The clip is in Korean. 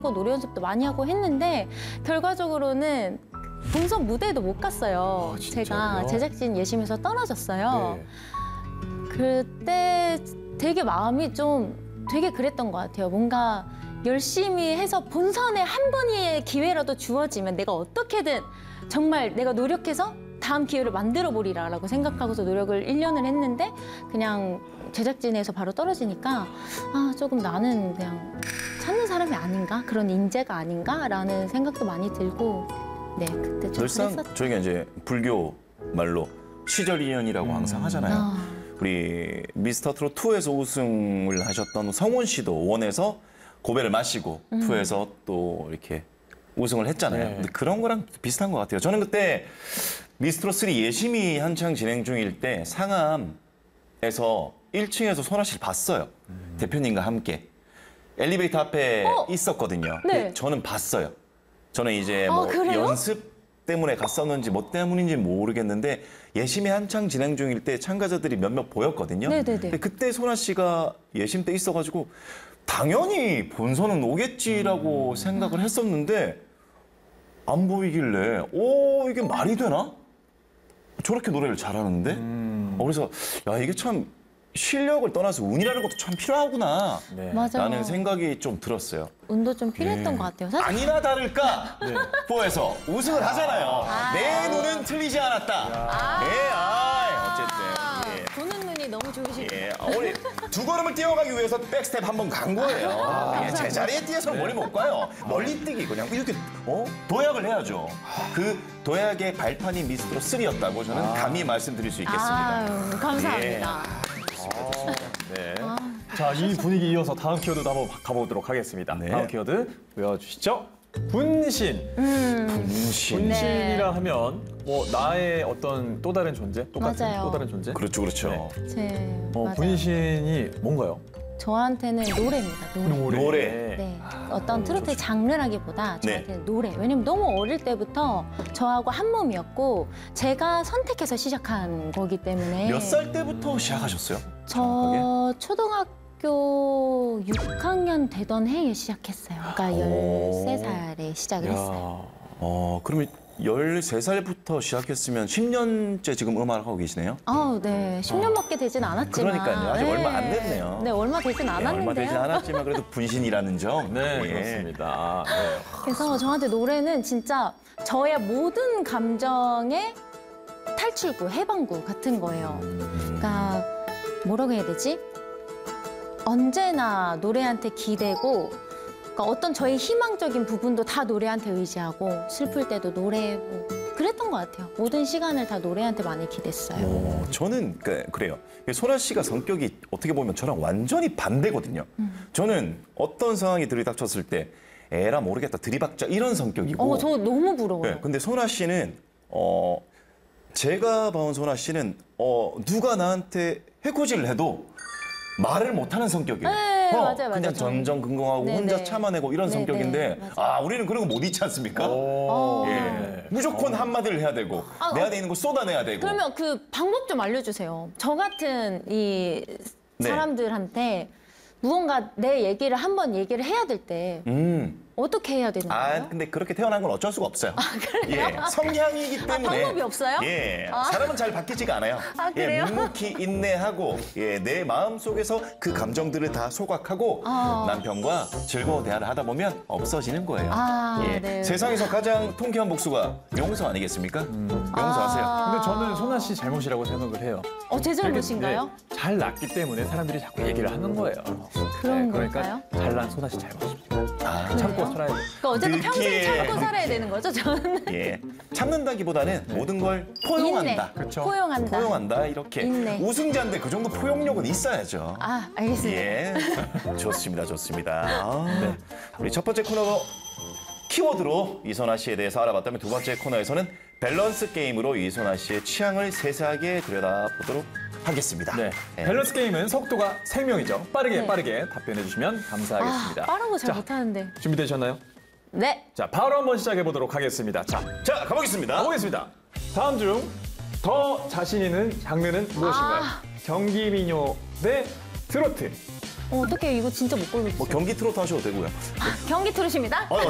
노래 연습도 많이 하고 했는데 결과적으로는 본선 무대에도 못 갔어요. 제가 제작진 예심에서 떨어졌어요. 네. 그때 되게 마음이 좀 되게 그랬던 것 같아요. 뭔가 열심히 해서 본선에 한 번의 기회라도 주어지면 내가 어떻게든 정말 내가 노력해서 다음 기회를 만들어 보리라라고 생각하고서 노력을 1년을 했는데 그냥 제작진에서 바로 떨어지니까 아 조금 나는 그냥 찾는 사람이 아닌가? 그런 인재가 아닌가라는 생각도 많이 들고 네 그때 좀 늘상 그랬었죠. 저희가 이제 불교 말로 시절 인연이라고 항상 하잖아요. 우리 미스터 트롯 2에서 우승을 하셨던 성원 씨도 원에서 고배를 마시고 2에서 또 이렇게 우승을 했잖아요. 네. 근데 그런 거랑 비슷한 것 같아요. 저는 그때 미스트롯 3 예심이 한창 진행 중일 때 상암에서 1층에서 소나 씨를 봤어요. 대표님과 함께. 엘리베이터 앞에 있었거든요. 네. 근데 저는 봤어요. 저는 이제 뭐 그래요? 연습 때문에 갔었는지 뭐 때문인지 모르겠는데 예심이 한창 진행 중일 때 참가자들이 몇몇 보였거든요. 네네네. 근데 그때 소나 씨가 예심 때 있어가지고 당연히 본선은 오겠지라고 생각을 했었는데 안 보이길래 이게 말이 되나? 저렇게 노래를 잘하는데? 그래서 야 이게 참 실력을 떠나서 운이라는 것도 참 필요하구나 네. 맞아요. 라는 생각이 좀 들었어요. 운도 좀 필요했던 것 같아요. 사실 아니나 다를까 네. 4에서 우승을 하잖아요. 내 눈은 틀리지 않았다. 어쨌든. 예. 보는 눈이 너무 좋으시고 예, 우리 두 걸음을 뛰어가기 위해서 백스텝 한 번 간 거예요. 예, 제자리에 뛰어서 멀리 못 가요. 멀리 뛰기 그냥 이렇게 도약을 해야죠. 그 도약의 발판이 미스트롯 3였다고 저는 감히 말씀드릴 수 있겠습니다. 아유, 감사합니다. 네. 자, 이 분위기 이어서 다음 키워드도 한번 가보도록 하겠습니다. 네. 다음 키워드 외워주시죠. 분신. 분신. 분신이라 하면 뭐 나의 어떤 또 다른 존재? 똑같은 맞아요. 또 다른 존재? 그렇죠, 그렇죠. 맞아요. 분신이 뭔가요? 저한테는 노래입니다. 노래. 네. 어떤 트로트의 장르라기보다 저한테는 노래. 왜냐면 너무 어릴 때부터 저하고 한 몸이었고 제가 선택해서 시작한 거기 때문에 몇 살 때부터 시작하셨어요? 저 초등학교 6학년 되던 해에 시작했어요. 그러니까 13살에 시작을 했어요. 그러면 13살부터 시작했으면 10년째 지금 음악을 하고 계시네요? 네. 10년밖에 되진 않았지만. 그러니까요. 아직 얼마 안 됐네요. 네, 얼마 되진 않았는데요. 얼마 되진 않았지만 그래도 분신이라는 점. 네, 예. 그렇습니다. 네. 그래서 저한테 노래는 진짜 저의 모든 감정의 탈출구, 해방구 같은 거예요. 그러니까 뭐라고 해야 되지? 언제나 노래한테 기대고 그러니까 어떤 저의 희망적인 부분도 다 노래한테 의지하고 슬플 때도 노래하고 그랬던 것 같아요. 모든 시간을 다 노래한테 많이 기댔어요. 저는 그래요. 소나 씨가 성격이 어떻게 보면 저랑 완전히 반대거든요. 저는 어떤 상황이 들이닥쳤을 때 에라 모르겠다 들이박자 이런 성격이고. 저 너무 부러워요. 네, 근데 소나 씨는 제가 봐온 소나 씨는 누가 나한테 해코지를 해도 말을 못하는 성격이에요. 네, 맞아요. 그냥 전전긍긍하고 네네. 혼자 참아내고 이런 네네, 성격인데 맞아요. 우리는 그런 거 못 잊지 않습니까? 네. 무조건 한마디를 해야 되고 내 안에 있는 걸 쏟아내야 되고. 그러면 그 방법 좀 알려주세요. 저 같은 이 네. 사람들한테 무언가 내 얘기를 한번 얘기를 해야 될 때 어떻게 해야 되는 거예요? 근데 그렇게 태어난 건 어쩔 수가 없어요. 예, 성향이기 때문에. 방법이 없어요? 예, 사람은 잘 바뀌지가 않아요. 그래요? 예, 묵묵히 인내하고 내 마음 속에서 그 감정들을 다 소각하고 남편과 즐거운 대화를 하다 보면 없어지는 거예요. 네. 세상에서 가장 통쾌한 복수가 용서 아니겠습니까? 용서하세요. 근데 저는 소나 씨 잘못이라고 생각을 해요. 제 잘못인가요? 네, 잘 났기 때문에 사람들이 자꾸 얘기를 하는 거예요. 그런 그러니까 걸까요? 잘난 소나 씨 잘못입니다. 참고 살아야 돼. 그러니까 어쨌든 듣기에- 평생 참고 살아야 되는 거죠, 저는? 예, 참는다기보다는 모든 걸 포용한다. 그렇죠. 포용한다. 포용한다 이렇게. 인내. 우승자인데 그 정도 포용력은 있어야죠. 알겠습니다. 예, 좋습니다, 좋습니다. 네. 우리 첫 번째 코너 키워드로 이소나 씨에 대해서 알아봤다면 두 번째 코너에서는 밸런스 게임으로 이소나 씨의 취향을 세세하게 들여다보도록 하겠습니다. 네. 예. 밸런스 게임은 속도가 생명이죠. 빠르게 네. 빠르게 답변해 주시면 감사하겠습니다. 빠른 거 잘 자, 못하는데. 준비되셨나요? 네. 자, 바로 한번 시작해 보도록 하겠습니다. 자, 자, 가보겠습니다. 가보겠습니다. 다음 중 더 자신 있는 장르는 무엇인가요? 경기 민요 대 트로트. 어떻게 이거 진짜 못 고르겠어. 뭐 경기 트로트 하셔도 되고요. 경기 트롯입니다.